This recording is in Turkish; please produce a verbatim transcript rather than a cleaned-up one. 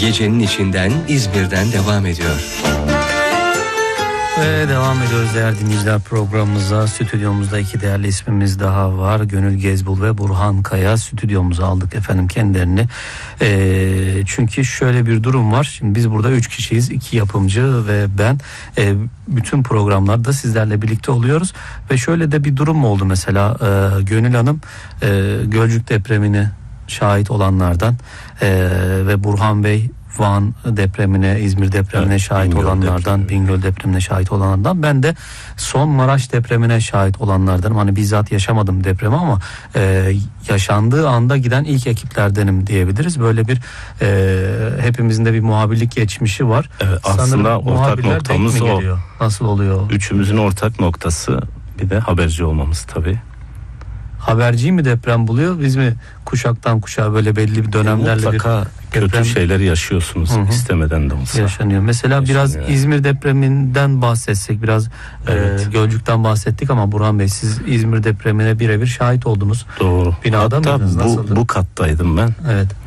Gecenin içinden İzmir'den devam ediyor. Ve devam ediyoruz değerli dinleyiciler programımıza. Stüdyomuzda iki değerli ismimiz daha var. Gönül Gezbul ve Burhan Kaya stüdyomuza aldık efendim kendilerini. E, çünkü şöyle bir durum var. Şimdi biz burada üç kişiyiz. iki yapımcı ve ben. E, bütün programlarda sizlerle birlikte oluyoruz. Ve şöyle de bir durum oldu mesela. E, Gönül Hanım e, Gölcük depremine şahit olanlardan e, ve Burhan Bey Van depremine, İzmir depremine evet, şahit Bingöl olanlardan, depremi. Bingöl depremine şahit olanlardan. Ben de son Maraş depremine şahit olanlardanım. Hani bizzat yaşamadım depremi ama e, yaşandığı anda giden ilk ekiplerdenim diyebiliriz. Böyle bir e, hepimizin de bir muhabirlik geçmişi var. Evet, aslında ortak noktamız o. Geliyor? Nasıl oluyor? Üçümüzün ortak noktası bir de haberci olmamız tabii. Haberciyi mi deprem buluyor? Biz mi kuşaktan kuşağa böyle belli bir dönemlerle mutlaka bir kötü şeyler yaşıyorsunuz, hı-hı, istemeden de olsa. Yaşanıyor. Mesela yaşanıyor. Biraz İzmir depreminden bahsetsek, biraz evet. e, Gölcük'ten bahsettik ama Burhan Bey siz İzmir depremine birebir şahit oldunuz. Doğru. Binada hatta mıydınız? Bu, bu kattaydım ben. Evet.